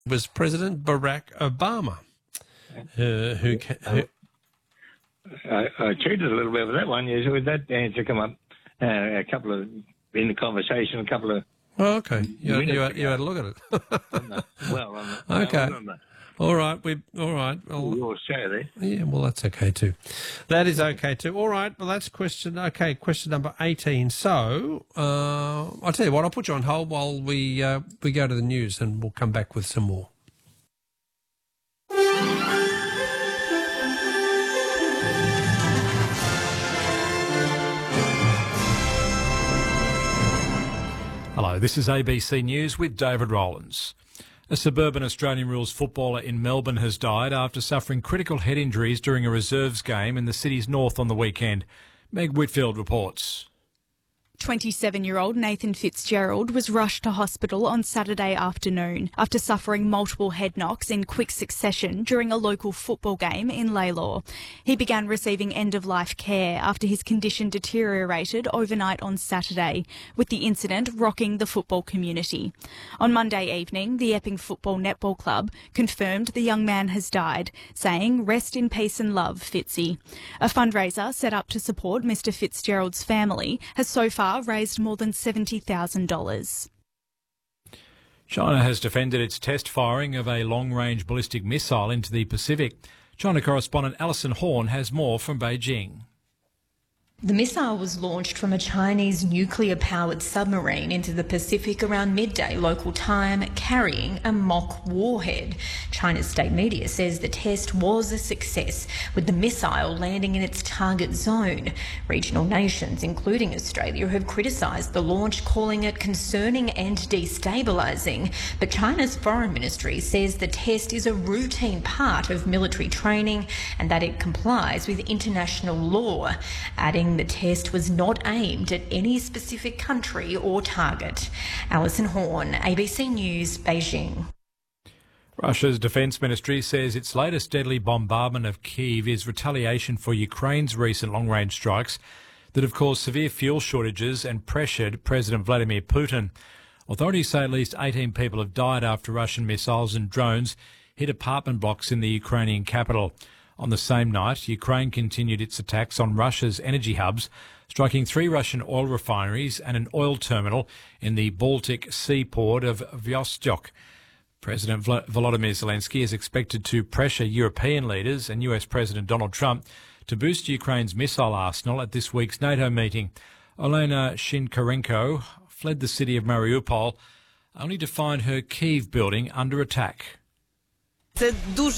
was President Barack Obama, I cheated a little bit with that one. Yes, with that answer come up a couple of in the conversation, a couple of. Oh, okay. You had a look at it. Well, okay. All right. All right. Well, your show there. Yeah. Well, that's okay too. That is okay too. All right. Well, that's question. Okay. Question number 18. So I'll tell you what. I'll put you on hold while we go to the news, and we'll come back with some more. Hello, this is ABC News with David Rowlands. A suburban Australian rules footballer in Melbourne has died after suffering critical head injuries during a reserves game in the city's north on the weekend. Meg Whitfield reports. 27-year-old Nathan Fitzgerald was rushed to hospital on Saturday afternoon after suffering multiple head knocks in quick succession during a local football game in Lalor. He began receiving end-of-life care after his condition deteriorated overnight on Saturday, with the incident rocking the football community. On Monday evening, the Epping Football Netball Club confirmed the young man has died, saying, "Rest in peace and love, Fitzy." A fundraiser set up to support Mr Fitzgerald's family has so far raised more than $70,000. China has defended its test firing of a long-range ballistic missile into the Pacific. China correspondent Alison Horn has more from Beijing. The missile was launched from a Chinese nuclear-powered submarine into the Pacific around midday local time, carrying a mock warhead. China's state media says the test was a success, with the missile landing in its target zone. Regional nations, including Australia, have criticised the launch, calling it concerning and destabilising. But China's foreign ministry says the test is a routine part of military training and that it complies with international law, adding the test was not aimed at any specific country or target. Alison Horn, ABC News, Beijing. Russia's defence ministry says its latest deadly bombardment of Kyiv is retaliation for Ukraine's recent long-range strikes that have caused severe fuel shortages and pressured President Vladimir Putin. Authorities say at least 18 people have died after Russian missiles and drones hit apartment blocks in the Ukrainian capital. On the same night, Ukraine continued its attacks on Russia's energy hubs, striking 3 Russian oil refineries and an oil terminal in the Baltic seaport of Vostok. President Volodymyr Zelensky is expected to pressure European leaders and US President Donald Trump to boost Ukraine's missile arsenal at this week's NATO meeting. Olena Shinkarenko fled the city of Mariupol only to find her Kyiv building under attack. It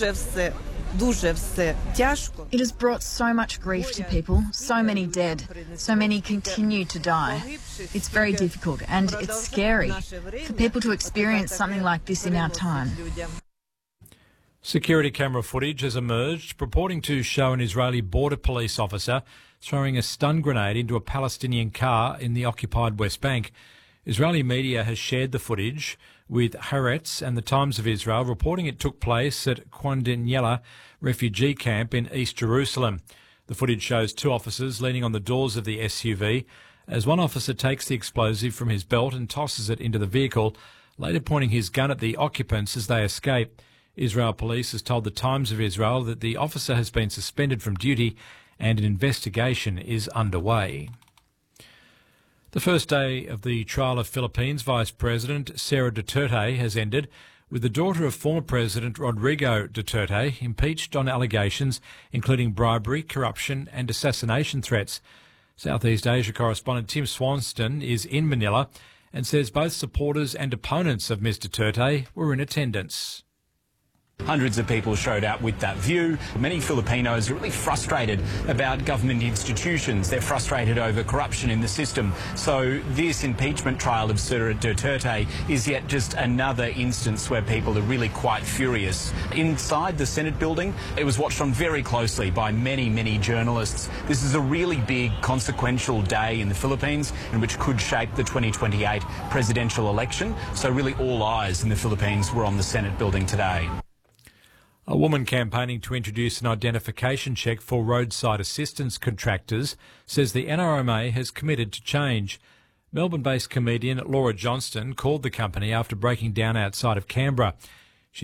has brought so much grief to people, so many dead, so many continue to die. It's very difficult and it's scary for people to experience something like this in our time. Security camera footage has emerged purporting to show an Israeli border police officer throwing a stun grenade into a Palestinian car in the occupied West Bank. Israeli media has shared the footage, with Haaretz and the Times of Israel reporting it took place at Kwandinyela refugee camp in East Jerusalem. The footage shows 2 officers leaning on the doors of the SUV as one officer takes the explosive from his belt and tosses it into the vehicle, later pointing his gun at the occupants as they escape. Israel police has told the Times of Israel that the officer has been suspended from duty and an investigation is underway. The first day of the trial of Philippines Vice President Sara Duterte has ended, with the daughter of former President Rodrigo Duterte impeached on allegations including bribery, corruption and assassination threats. Southeast Asia correspondent Tim Swanston is in Manila and says both supporters and opponents of Ms Duterte were in attendance. Hundreds of people showed up with that view. Many Filipinos are really frustrated about government institutions. They're frustrated over corruption in the system. So this impeachment trial of Sara Duterte is yet just another instance where people are really quite furious. Inside the Senate building, it was watched on very closely by many journalists. This is a really big, consequential day in the Philippines, in which could shape the 2028 presidential election. So really all eyes in the Philippines were on the Senate building today. A woman campaigning to introduce an identification check for roadside assistance contractors says the NRMA has committed to change. Melbourne-based comedian Laura Johnston called the company after breaking down outside of Canberra.